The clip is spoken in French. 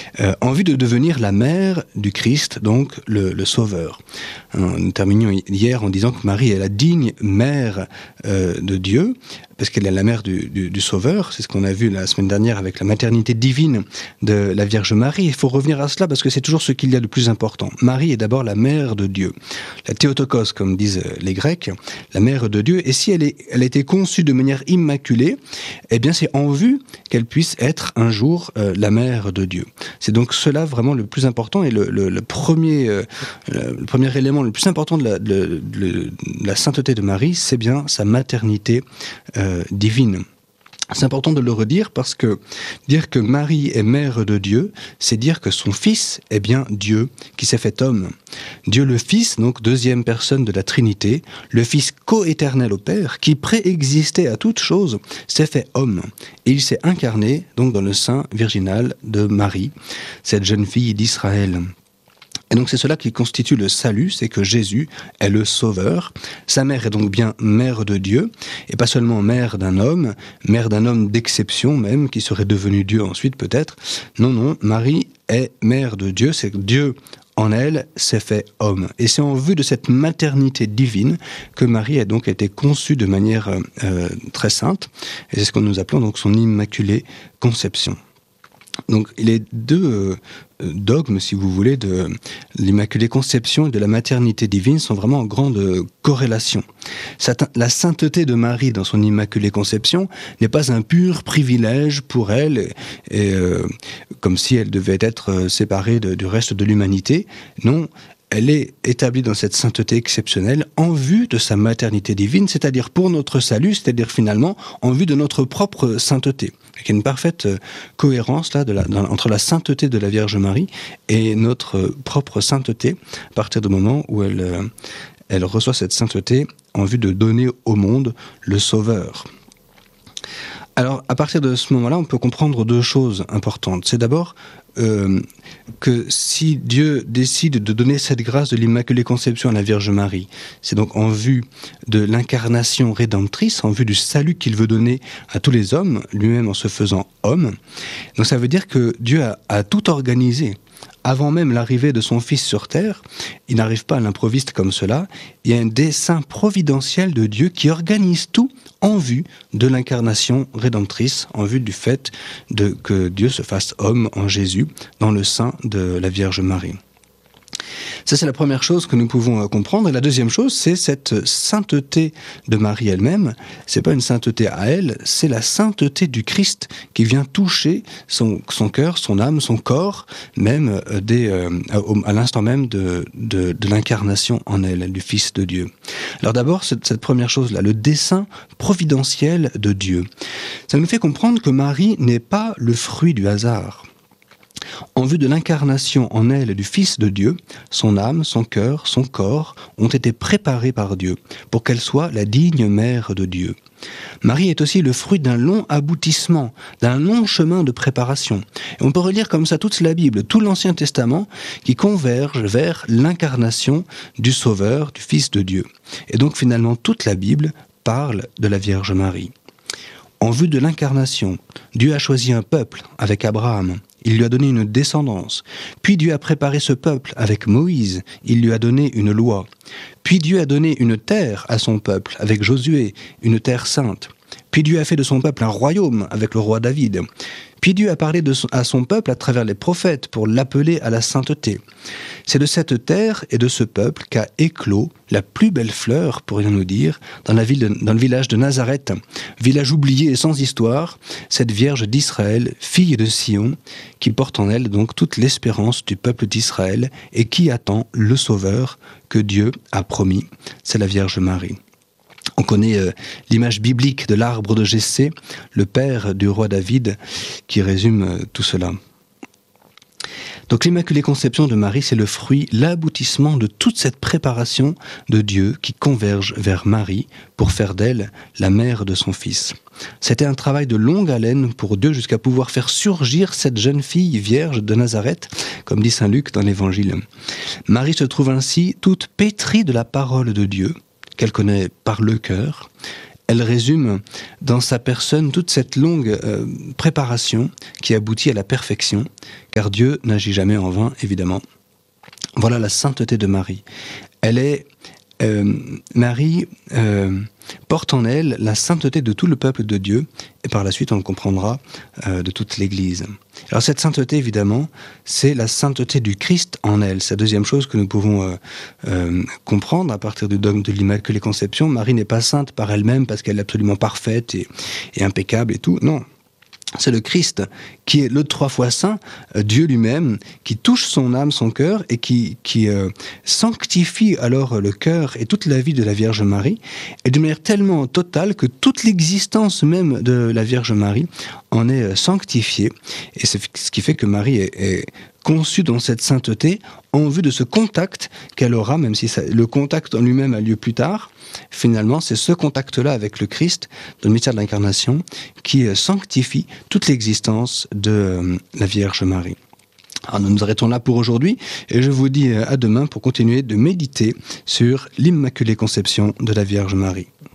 en vue de devenir la mère du Christ, donc le Sauveur. Nous terminions hier en disant que Marie est la digne mère de Dieu, parce qu'elle est la mère du Sauveur. C'est ce qu'on a vu la semaine dernière avec la maternité divine de la Vierge Marie. Il faut revenir à cela parce que c'est toujours ce qu'il y a de plus important. Marie est d'abord la mère de Dieu. La Théotokos, comme disent les Grecs, la mère de Dieu. Et si elle a été conçue de manière immaculée, eh bien c'est en vue qu'elle puisse être un jour la mère de Dieu. C'est donc cela vraiment le plus important et le premier élément le plus important de la sainteté de Marie, c'est bien sa maternité divine. C'est important de le redire parce que dire que Marie est mère de Dieu, c'est dire que son Fils est bien Dieu qui s'est fait homme. Dieu le Fils, donc deuxième personne de la Trinité, le Fils coéternel au Père, qui préexistait à toute chose, s'est fait homme. Et il s'est incarné donc dans le sein virginal de Marie, cette jeune fille d'Israël. Et donc c'est cela qui constitue le salut, c'est que Jésus est le Sauveur. Sa mère est donc bien mère de Dieu, et pas seulement mère d'un homme d'exception même, qui serait devenu Dieu ensuite peut-être. Non, Marie est mère de Dieu, c'est que Dieu en elle s'est fait homme. Et c'est en vue de cette maternité divine que Marie a donc été conçue de manière très sainte, et c'est ce que nous appelons donc son immaculée conception. Donc les deux dogmes, si vous voulez, de l'Immaculée Conception et de la maternité divine sont vraiment en grande corrélation. La sainteté de Marie dans son Immaculée Conception n'est pas un pur privilège pour elle, comme si elle devait être séparée du reste de l'humanité. Non, elle est établie dans cette sainteté exceptionnelle en vue de sa maternité divine, c'est-à-dire pour notre salut, c'est-à-dire finalement en vue de notre propre sainteté. Il y a une parfaite cohérence là, entre la sainteté de la Vierge Marie et notre propre sainteté, à partir du moment où elle reçoit cette sainteté en vue de donner au monde le Sauveur. Alors, à partir de ce moment-là, on peut comprendre deux choses importantes. C'est d'abord que si Dieu décide de donner cette grâce de l'Immaculée Conception à la Vierge Marie, c'est donc en vue de l'incarnation rédemptrice, en vue du salut qu'il veut donner à tous les hommes, lui-même en se faisant homme. Donc ça veut dire que Dieu a tout organisé. Avant même l'arrivée de son Fils sur terre, il n'arrive pas à l'improviste comme cela, il y a un dessein providentiel de Dieu qui organise tout en vue de l'incarnation rédemptrice, en vue du fait que Dieu se fasse homme en Jésus dans le sein de la Vierge Marie. Ça, c'est la première chose que nous pouvons comprendre. Et la deuxième chose, c'est cette sainteté de Marie elle-même. C'est pas une sainteté à elle, c'est la sainteté du Christ qui vient toucher son cœur, son âme, son corps, même à l'instant même de l'incarnation en elle, du Fils de Dieu. Alors d'abord, cette première chose-là, le dessein providentiel de Dieu. Ça nous fait comprendre que Marie n'est pas le fruit du hasard. En vue de l'incarnation en elle du Fils de Dieu, son âme, son cœur, son corps ont été préparés par Dieu pour qu'elle soit la digne mère de Dieu. Marie est aussi le fruit d'un long aboutissement, d'un long chemin de préparation. Et on peut relire comme ça toute la Bible, tout l'Ancien Testament qui converge vers l'incarnation du Sauveur, du Fils de Dieu. Et donc finalement toute la Bible parle de la Vierge Marie. En vue de l'incarnation, Dieu a choisi un peuple avec Abraham. Il lui a donné une descendance. Puis Dieu a préparé ce peuple avec Moïse. Il lui a donné une loi. Puis Dieu a donné une terre à son peuple avec Josué, une terre sainte. Puis Dieu a fait de son peuple un royaume avec le roi David. Puis Dieu a parlé à son peuple à travers les prophètes pour l'appeler à la sainteté. C'est de cette terre et de ce peuple qu'a éclos la plus belle fleur, pourrions-nous dire, dans le village de Nazareth, village oublié et sans histoire, cette Vierge d'Israël, fille de Sion, qui porte en elle donc toute l'espérance du peuple d'Israël et qui attend le Sauveur que Dieu a promis, c'est la Vierge Marie. On connaît l'image biblique de l'arbre de Jessé, le père du roi David, qui résume tout cela. Donc l'Immaculée Conception de Marie, c'est le fruit, l'aboutissement de toute cette préparation de Dieu qui converge vers Marie pour faire d'elle la mère de son Fils. C'était un travail de longue haleine pour Dieu jusqu'à pouvoir faire surgir cette jeune fille vierge de Nazareth, comme dit saint Luc dans l'Évangile. Marie se trouve ainsi toute pétrie de la parole de Dieu, qu'elle connaît par le cœur, elle résume dans sa personne toute cette longue préparation qui aboutit à la perfection, car Dieu n'agit jamais en vain, évidemment. Voilà la sainteté de Marie. Marie porte en elle la sainteté de tout le peuple de Dieu, et par la suite on le comprendra de toute l'Église. Alors cette sainteté, évidemment, c'est la sainteté du Christ en elle. C'est la deuxième chose que nous pouvons comprendre à partir du dogme de l'Immaculée Conception. Marie n'est pas sainte par elle-même parce qu'elle est absolument parfaite et impeccable et tout, non. C'est le Christ qui est le 3 fois saint, Dieu lui-même, qui touche son âme, son cœur, et qui sanctifie alors le cœur et toute la vie de la Vierge Marie, et de manière tellement totale que toute l'existence même de la Vierge Marie en est sanctifiée. Et c'est ce qui fait que Marie est conçue dans cette sainteté en vue de ce contact qu'elle aura, même si le contact en lui-même a lieu plus tard. Finalement, c'est ce contact-là avec le Christ, dans le mystère de l'incarnation, qui sanctifie toute l'existence de la Vierge Marie. Alors nous nous arrêtons là pour aujourd'hui, et je vous dis à demain pour continuer de méditer sur l'Immaculée Conception de la Vierge Marie.